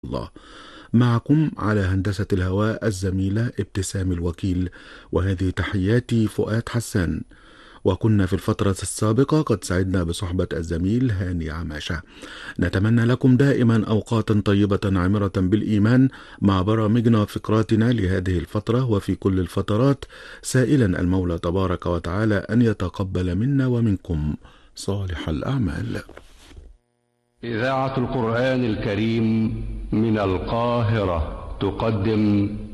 الله. معكم على هندسة الهواء الزميلة ابتسام الوكيل، وهذه تحياتي فؤاد حسان. وكنا في الفترة السابقة قد سعدنا بصحبة الزميل هاني عماشة. نتمنى لكم دائما أوقاتا طيبة عامرة بالإيمان مع برامجنا وفقراتنا لهذه الفترة وفي كل الفترات، سائلا المولى تبارك وتعالى أن يتقبل منا ومنكم صالح الأعمال. إذاعة القرآن الكريم من القاهرة تقدم